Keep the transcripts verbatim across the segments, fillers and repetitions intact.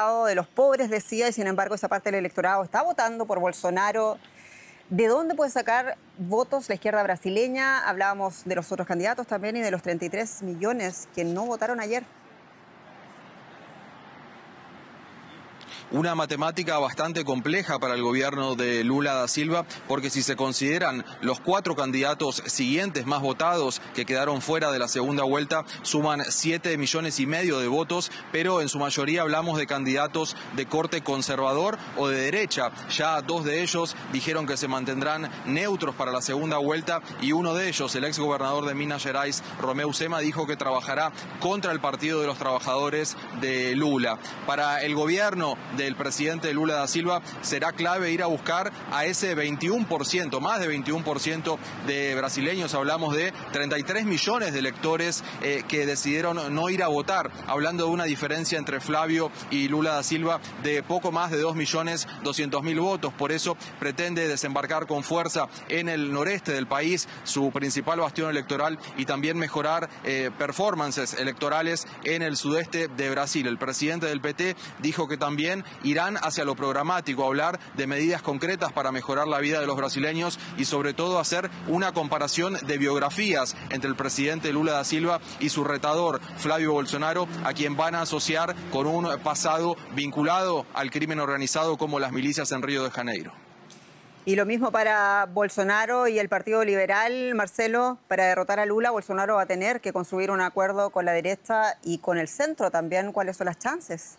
electorado de los pobres, decía, y sin embargo esa parte del electorado está votando por Bolsonaro. ¿De dónde puede sacar votos la izquierda brasileña? Hablábamos de los otros candidatos también y de los treinta y tres millones que no votaron ayer. Una matemática bastante compleja para el gobierno de Lula da Silva, porque si se consideran los cuatro candidatos siguientes más votados que quedaron fuera de la segunda vuelta, suman siete millones y medio de votos, pero en su mayoría hablamos de candidatos de corte conservador o de derecha. Ya dos de ellos dijeron que se mantendrán neutros para la segunda vuelta y uno de ellos, el exgobernador de Minas Gerais, Romeu Zema, dijo que trabajará contra el Partido de los Trabajadores de Lula. Para el gobierno del presidente Lula da Silva será clave ir a buscar a ese veintiuno por ciento, más de veintiuno por ciento de brasileños. Hablamos de treinta y tres millones de electores eh, que decidieron no ir a votar, hablando de una diferencia entre Flavio y Lula da Silva de poco más de dos millones doscientos mil votos. Por eso pretende desembarcar con fuerza en el noreste del país, su principal bastión electoral, y también mejorar eh, performances electorales en el sudeste de Brasil. El presidente del P T dijo que también irán hacia lo programático, a hablar de medidas concretas para mejorar la vida de los brasileños y sobre todo hacer una comparación de biografías entre el presidente Lula da Silva y su retador Flavio Bolsonaro, a quien van a asociar con un pasado vinculado al crimen organizado como las milicias en Río de Janeiro. Y lo mismo para Bolsonaro y el Partido Liberal, Marcelo. Para derrotar a Lula, Bolsonaro va a tener que construir un acuerdo con la derecha y con el centro también. ¿Cuáles son las chances?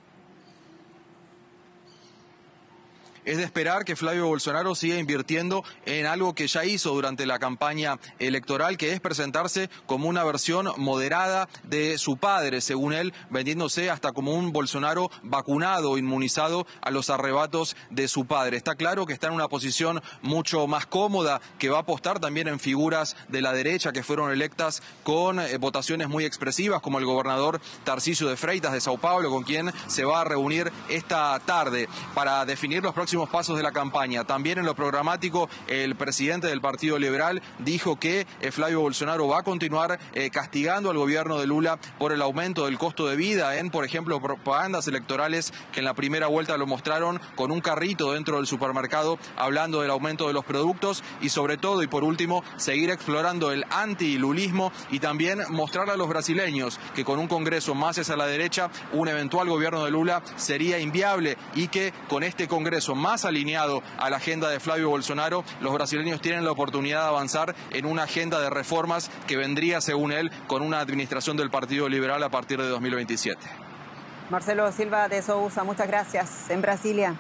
Es de esperar que Flavio Bolsonaro siga invirtiendo en algo que ya hizo durante la campaña electoral, que es presentarse como una versión moderada de su padre, según él, vendiéndose hasta como un Bolsonaro vacunado, inmunizado a los arrebatos de su padre. Está claro que está en una posición mucho más cómoda, que va a apostar también en figuras de la derecha que fueron electas con eh, votaciones muy expresivas, como el gobernador Tarcísio de Freitas de Sao Paulo, con quien se va a reunir esta tarde para definir los próximos pasos de la campaña. También en lo programático, el presidente del Partido Liberal dijo que eh, Flavio Bolsonaro va a continuar eh, castigando al gobierno de Lula por el aumento del costo de vida en, por ejemplo, propagandas electorales que en la primera vuelta lo mostraron con un carrito dentro del supermercado hablando del aumento de los productos, y sobre todo y por último seguir explorando el anti-lulismo y también mostrarle a los brasileños que con un Congreso más hacia la derecha un eventual gobierno de Lula sería inviable, y que con este Congreso más alineado a la agenda de Flavio Bolsonaro, los brasileños tienen la oportunidad de avanzar en una agenda de reformas que vendría, según él, con una administración del Partido Liberal a partir de dos mil veintisiete. Marcelo Silva de Sousa, muchas gracias. En Brasilia.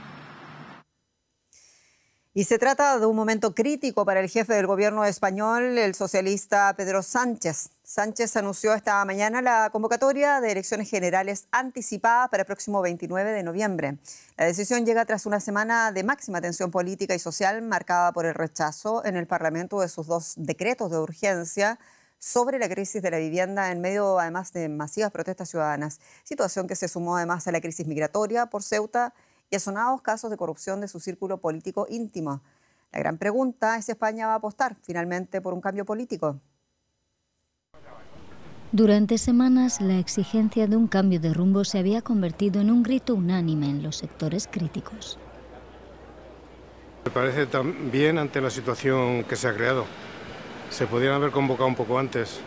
Y se trata de un momento crítico para el jefe del gobierno español, el socialista Pedro Sánchez. Sánchez anunció esta mañana la convocatoria de elecciones generales anticipadas para el próximo veintinueve de noviembre. La decisión llega tras una semana de máxima tensión política y social marcada por el rechazo en el Parlamento de sus dos decretos de urgencia sobre la crisis de la vivienda, en medio además de masivas protestas ciudadanas. Situación que se sumó además a la crisis migratoria por Ceuta y a sonados casos de corrupción de su círculo político íntimo. La gran pregunta es si España va a apostar finalmente por un cambio político. Durante semanas, la exigencia de un cambio de rumbo se había convertido en un grito unánime en los sectores críticos. Me parece tan bien ante la situación que se ha creado. Se podrían haber convocado un poco antes.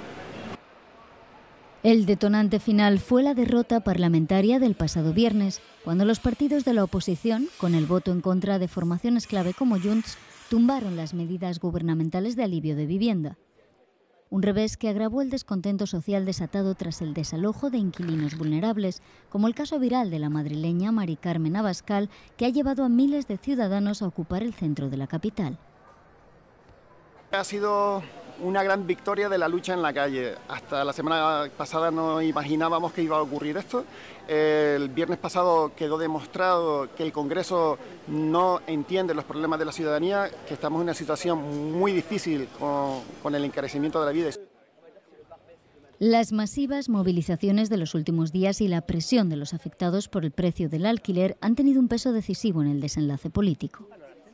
El detonante final fue la derrota parlamentaria del pasado viernes, cuando los partidos de la oposición, con el voto en contra de formaciones clave como Junts, tumbaron las medidas gubernamentales de alivio de vivienda. Un revés que agravó el descontento social desatado tras el desalojo de inquilinos vulnerables, como el caso viral de la madrileña Mari Carmen Abascal, que ha llevado a miles de ciudadanos a ocupar el centro de la capital. Ha sido una gran victoria de la lucha en la calle. Hasta la semana pasada no imaginábamos que iba a ocurrir esto. El viernes pasado quedó demostrado que el Congreso no entiende los problemas de la ciudadanía, que estamos en una situación muy difícil con, con el encarecimiento de la vida. Las masivas movilizaciones de los últimos días y la presión de los afectados por el precio del alquiler han tenido un peso decisivo en el desenlace político.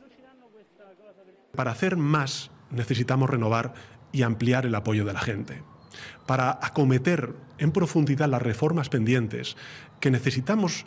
Para hacer más necesitamos renovar y ampliar el apoyo de la gente. Para acometer en profundidad las reformas pendientes que necesitamos